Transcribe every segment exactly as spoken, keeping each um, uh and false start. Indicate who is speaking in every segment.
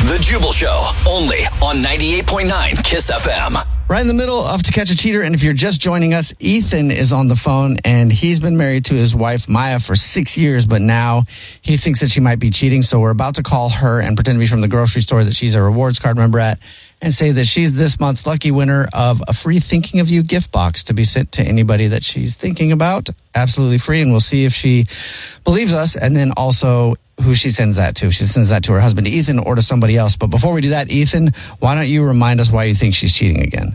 Speaker 1: The Jubal Show, only on ninety-eight point nine KISS F M.
Speaker 2: Right in the middle of To Catch a Cheater, and if you're just joining us, Ethan is on the phone, and he's been married to his wife, Maya, for six years, but now he thinks that she might be cheating, so we're about to call her and pretend to be from the grocery store that she's a rewards card member at, and say that she's this month's lucky winner of a free Thinking of You gift box to be sent to anybody that she's thinking about, absolutely free, and we'll see if she believes us, and then also who she sends that to. She sends that to her husband, Ethan, or to somebody else. But before we do that, Ethan, why don't you remind us why you think she's cheating again?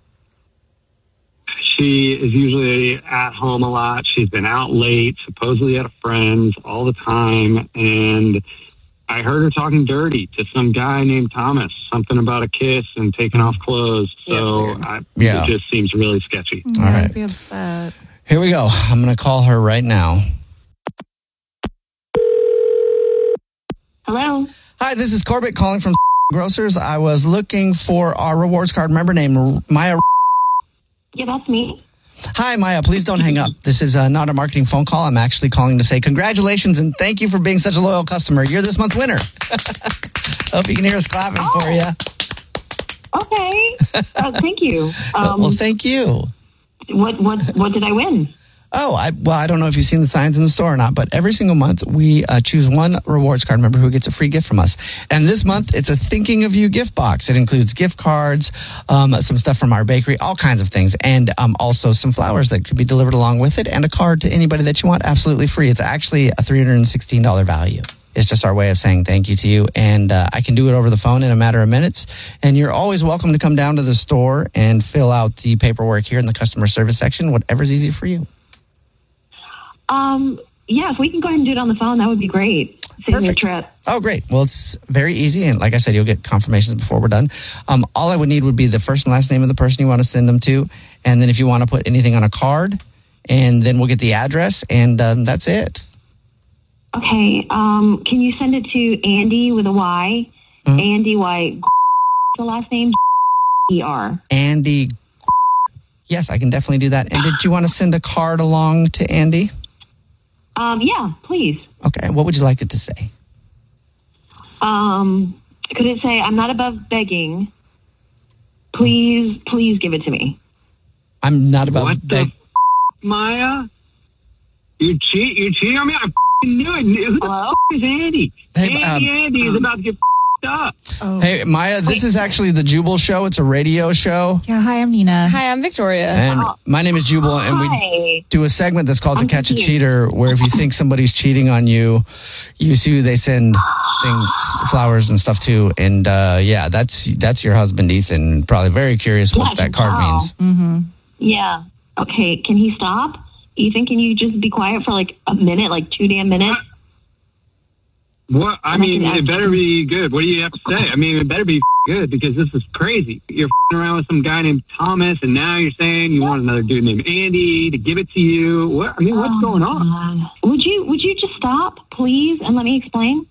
Speaker 3: She is usually at home a lot. She's been out late, supposedly at a friend's all the time. And I heard her talking dirty to some guy named Thomas, something about a kiss and taking off clothes. So
Speaker 4: yeah,
Speaker 3: I,
Speaker 2: yeah.
Speaker 3: it just seems really sketchy.
Speaker 4: Yeah,
Speaker 2: all right.
Speaker 4: I'd be upset.
Speaker 2: Here we go. I'm going to call her right now.
Speaker 5: Hello.
Speaker 2: Hi, this is Corbett calling from Grocers. I was looking for our rewards card member named Maya.
Speaker 5: Yeah, that's me.
Speaker 2: Hi, Maya. Please don't hang up. This is uh, not a marketing phone call. I'm actually calling to say congratulations and thank you for being such a loyal customer. You're this month's winner. Hope you can hear us clapping
Speaker 5: oh.
Speaker 2: for you.
Speaker 5: Okay. Uh, thank you. Um,
Speaker 2: well, thank you.
Speaker 5: What what what did I win?
Speaker 2: Oh, I, well, I don't know if you've seen the signs in the store or not, but every single month we uh, choose one rewards card member who gets a free gift from us. And this month it's a Thinking of You gift box. It includes gift cards, um, some stuff from our bakery, all kinds of things, and um, also some flowers that could be delivered along with it, and a card to anybody that you want absolutely free. It's actually a three hundred sixteen dollars value. It's just our way of saying thank you to you. And uh, I can do it over the phone in a matter of minutes. And you're always welcome to come down to the store and fill out the paperwork here in the customer service section, whatever's easy for you.
Speaker 5: Um, yeah, if we can go ahead and do it on the phone, that would be great. Save me a trip.
Speaker 2: Oh, great. Well, it's very easy. And like I said, you'll get confirmations before we're done. Um, all I would need would be the first and last name of the person you want to send them to. And then if you want to put anything on a card, and then we'll get the address, and um, that's it.
Speaker 5: Okay. Um, can you send it to Andy with a Y? Mm-hmm. Andy Y. The last name E R.
Speaker 2: Andy. Yes, I can definitely do that. And did you want to send a card along to Andy?
Speaker 5: Um, yeah, please.
Speaker 2: Okay. What would you like it to say?
Speaker 5: Um, could it say, I'm not above begging. Please, please give it to me.
Speaker 2: I'm not above
Speaker 3: what
Speaker 2: begging.
Speaker 3: F- Maya? You cheat? You cheating on me? I f***ing knew it. Who the
Speaker 5: Hello?
Speaker 3: f*** is Andy?
Speaker 2: Hey,
Speaker 3: Andy,
Speaker 2: um,
Speaker 3: Andy is about to get f***ed up.
Speaker 4: Oh.
Speaker 2: Hey, Maya, this is actually the Jubal Show. It's a radio show.
Speaker 4: Yeah, hi, I'm Nina.
Speaker 6: Hi, I'm Victoria.
Speaker 2: And my name is Jubal, and we
Speaker 5: Hi.
Speaker 2: do a segment that's called
Speaker 5: I'm
Speaker 2: To Catch
Speaker 5: confused.
Speaker 2: a Cheater, where if you think somebody's cheating on you, you see who they send things, flowers and stuff to. And uh, yeah, that's that's your husband, Ethan. Probably very curious
Speaker 5: Yeah,
Speaker 2: what that card
Speaker 5: wow.
Speaker 2: means.
Speaker 4: Mm-hmm.
Speaker 5: Yeah. Okay, can he stop? Ethan, can you just be quiet for like a minute, like two damn minutes?
Speaker 3: What? I
Speaker 5: And I
Speaker 3: mean,
Speaker 5: can
Speaker 3: it
Speaker 5: ask
Speaker 3: better
Speaker 5: him.
Speaker 3: be good. What do you have to say? I mean, it better be good because this is crazy. You're f***ing around with some guy named Thomas, and now you're saying you want another dude named Andy to give it to you. What? I mean, what's
Speaker 5: Oh,
Speaker 3: going on?
Speaker 5: God. Would you would you just stop, please, and let me explain?